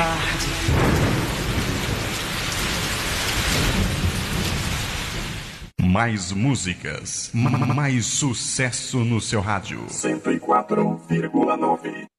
tarde. Mais músicas, mais sucesso no seu rádio. 104,9.